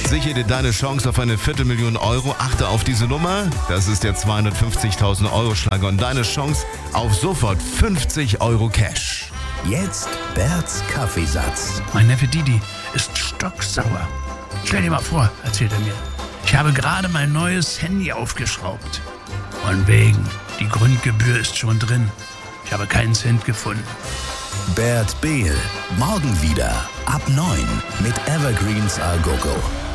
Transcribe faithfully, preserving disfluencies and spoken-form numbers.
Sichere dir deine Chance auf eine Viertelmillion Euro. Achte auf diese Nummer. Das ist der zweihundertfünfzigtausend Euro Schlager und deine Chance auf sofort fünfzig Euro Cash. Jetzt Berts Kaffeesatz. Mein Neffe Didi ist stocksauer. Stell dir mal vor, erzählt er mir. Ich habe gerade mein neues Handy aufgeschraubt. Von wegen, die Grundgebühr ist schon drin. Ich habe keinen Cent gefunden. Bert Behl, morgen wieder ab neun mit Evergreens A Go Go.